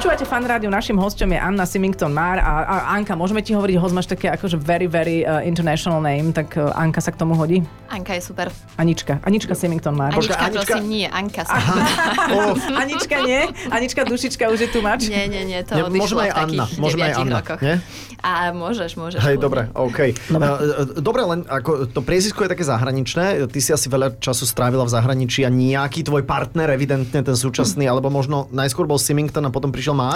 Počúvate Fan rádio, našim hosťom je Anna Symington-Mahr a Anka, môžeme ti hovoriť, host máš také akože very, very international name, tak Anka sa k tomu hodí? Anka je super. Anička Symington-Mahr. Anička, prosím, nie, Anka. Anička nie? Anička Dušička už je tu mač? Nie, to odišlo v takých 9 rokoch. Nie? A môžeš. Hej, dobre, OK. Dobre, len ako to priezvisko je také zahraničné, ty si asi veľa času strávila v zahraničí a nejaký tvoj partner, evidentne ten súčasný, alebo možno najskôr bol Symington a potom prišiel Mahr?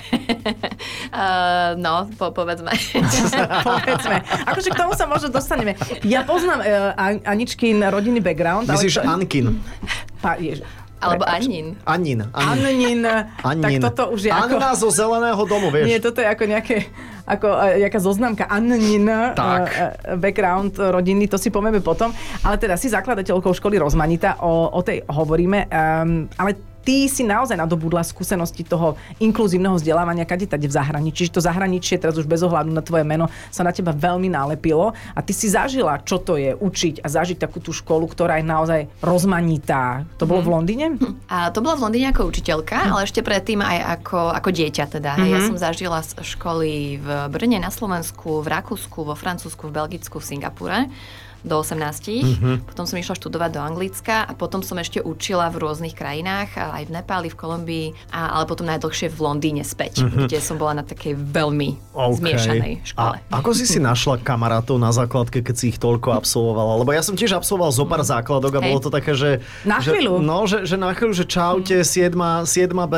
Povedzme. Povedzme. Akože k tomu sa možno dostaneme. Ja poznám Aničkin rodinný background. Myslíš Ankin? Alebo Anin. Tak toto už je Anna zo Zeleného domu, vieš. Nie, toto je ako jaká zoznamka Annin background rodiny, to si povieme potom. Ale teda si zakladateľkou školy Rozmanita, o tej hovoríme, ale ty si naozaj nadobudla skúsenosti toho inkluzívneho vzdelávania kadetade v zahraničí. Čiže to zahraničie, teraz už bez ohľadu na tvoje meno, sa na teba veľmi nalepilo a ty si zažila, čo to je učiť a zažiť takú tú školu, ktorá je naozaj rozmanitá. To bolo v Londýne? A to bolo v Londýne ako učiteľka, ale ešte predtým aj ako dieťa teda. Ja som zažila školy v Brne, na Slovensku, v Rakúsku, vo Francúzsku, v Belgicku, v Singapúre do 18. Potom som išla študovať do Anglicka a potom som ešte učila v rôznych krajinách, aj v Nepáli, v Kolumbii, ale potom najdlhšie v Londýne späť, kde som bola na takej veľmi zmiešanej škole. A ako si našla kamarátov na základke, keď si ich toľko absolvovala? Lebo ja som tiež absolvoval zo pár základok a bolo to také, že... Na chvíľu? Že na chvíľu, že čaute, 7. B.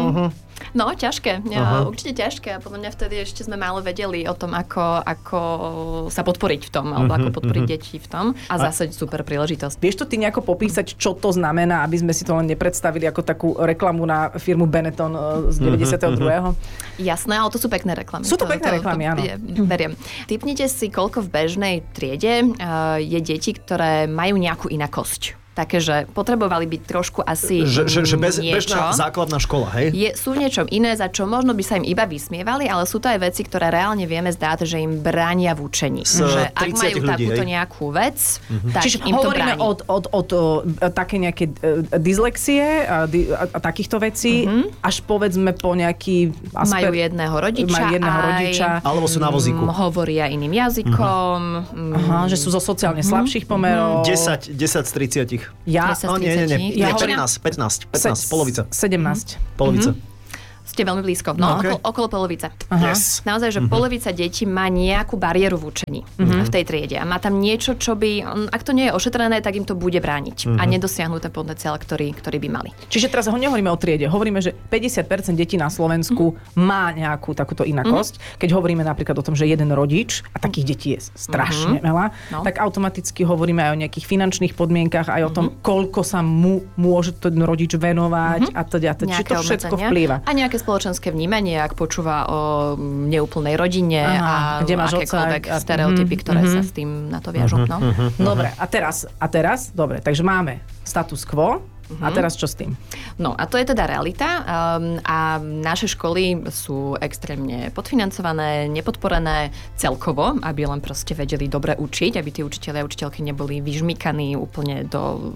No, ťažké. Určite ťažké. A podľa mňa vtedy ešte sme málo vedeli o tom, ako sa podporiť v tom, alebo ako podporiť deti v tom. A zase super príležitosť. Vieš to ty nejako popísať, čo to znamená, aby sme si to len nepredstavili ako takú reklamu na firmu Benetton z 92. Jasné, ale to sú pekné reklamy. Sú to pekné reklamy, áno. Beriem. Tipnite si, koľko v bežnej triede je deti, ktoré majú nejakú inakosť. Také, že potrebovali byť trošku asi že bežná základná škola, hej? Sú niečom iné, za čo možno by sa im iba vysmievali, ale sú to aj veci, ktoré reálne vieme zdať, že im bránia v učení. Že ak majú takúto nejakú vec, tak čiže im to bráni. Čiže hovoríme od také nejaké dyslexie a takýchto vecí, až povedzme po nejaký majú jedného rodiča. Alebo sú na vozíku. Hovoria iným jazykom. Že sú zo sociálne slabších pomerov. 10 z 30. Nie. Ja 15, polovica. 17. Polovica. Ste veľmi blízko. Okolo polovice. Yes. Naozaj, že polovica detí má nejakú bariéru v učení v tej triede. A má tam niečo, čo by, ak to nie je ošetrené, tak im to bude brániť. A nedosiahnu ten potenciál, ktorý by mali. Čiže teraz nehovoríme o triede. Hovoríme, že 50% detí na Slovensku má nejakú takúto inakosť. Keď hovoríme napríklad o tom, že jeden rodič, a takých detí je strašne veľa, tak automaticky hovoríme aj o nejakých finančných podmienkach, aj o tom, koľko sa mu môže ten rodič venovať a teda. Čiže to všetko vplýva. A nejaké spoločenské vnímanie, ak počúva o neúplnej rodine a akékoľvek stereotypy, ktoré sa s tým na to viažú. Dobre, a teraz, dobre, takže máme status quo. A teraz čo s tým? No a to je teda realita a naše školy sú extrémne podfinancované, nepodporené celkovo, aby len proste vedeli dobre učiť, aby tí učitelia a učiteľky neboli vyžmykaní úplne do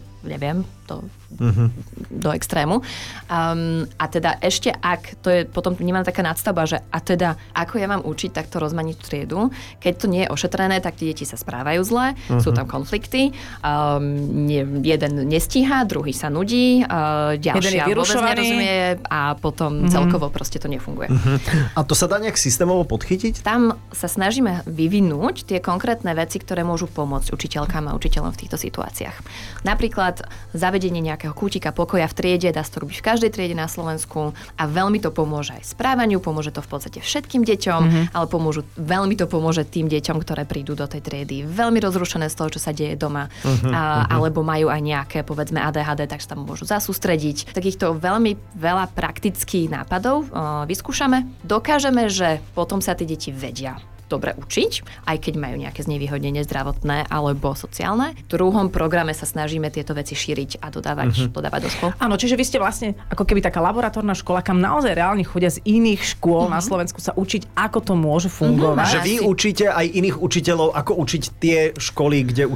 extrému. A teda ešte ak, to je potom vnímaná taká nadstavba, že a teda ako ja mám učiť takto rozmanitú triedu, keď to nie je ošetrené, tak tie deti sa správajú zle, sú tam konflikty, jeden nestíha, druhý sa nudí, ďalšia vôbec nerozumie a potom celkovo proste to nefunguje. A to sa dá nejak systémovo podchytiť? Tam sa snažíme vyvinúť tie konkrétne veci, ktoré môžu pomôcť učiteľkám a učiteľom v týchto situáciách. Napríklad zavedenie nejakého kútika pokoja v triede, dá sa to robiť v každej triede na Slovensku a veľmi to pomôže aj správaniu, pomôže to v podstate všetkým deťom, ale veľmi to pomôže tým deťom, ktoré prídu do tej triedy veľmi rozrušené z toho, čo sa deje doma, alebo majú aj nejaké, povedzme, ADHD, tak sa tam môžu zasústrediť. Takýchto veľmi veľa praktických nápadov vyskúšame. Dokážeme, že potom sa tie deti vedia dobre učiť, aj keď majú nejaké znevýhodnenie zdravotné alebo sociálne. V druhom programe sa snažíme tieto veci šíriť a dodávať do škôl. Áno, čiže vy ste vlastne ako keby taká laboratórna škola, kam naozaj reálne chodia z iných škôl na Slovensku sa učiť, ako to môže fungovať. Že vy učíte aj iných učiteľov, ako učiť tie školy, kde učia.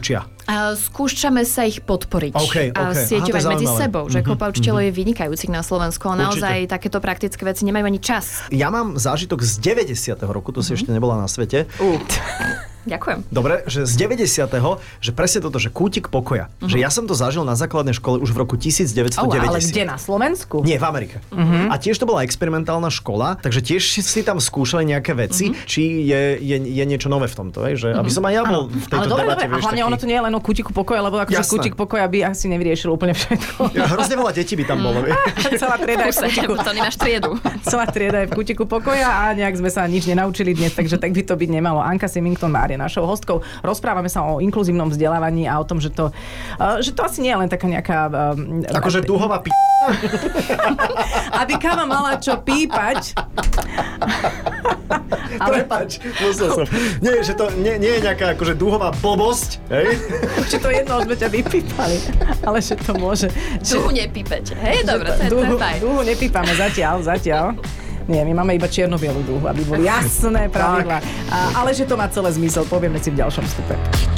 Skúšame sa ich podporiť a sieťovať medzi sebou, že kopa učiteľov je vynikajúcich na Slovensku, ale naozaj takéto praktické veci nemajú ani čas. Ja mám zážitok z 90. roku, to si ešte nebola na svete. Ďakujem. Dobre, že z 90. že presne toto, že kútik pokoja. Že ja som to zažil na základnej škole už v roku 1990. Ale kde, na Slovensku? Nie, v Amerike. A tiež to bola experimentálna škola, takže tiež si tam skúšali nejaké veci, či je niečo nové v tomto, že aby som aj ja bol v tejto debate. A hlavne ono to nie je len o kútiku pokoja, lebo akože kútik pokoja by asi nevyriešil úplne všetko. Hrozne veľa detí by tam bolo. Celá trieda je v kútiku. To nemáš triedu. Celá trieda je v kútiku pokoja a nejak sme sa nič nenaučili dnes, takže tak by to byť nemalo. Anka Symington je našou hostkou. Rozprávame sa o inkluzívnom vzdelávaní a o tom, že to asi nie je len taká nejaká... Akože dúhová Aby káva mala čo pípať. Prepáč, musel som. Nie, že to nie je nejaká akože dúhová blbosť, hej? Či to jedno sme ťa vypípali, ale že to môže... Dúhu nepípete, hej? Dobre, to je fajn. Dúhu nepípame zatiaľ. Nie, my máme iba čierno-bielu dúhu, aby boli jasné pravidlá. Ale že to má celé zmysel, povieme si v ďalšom vstupe.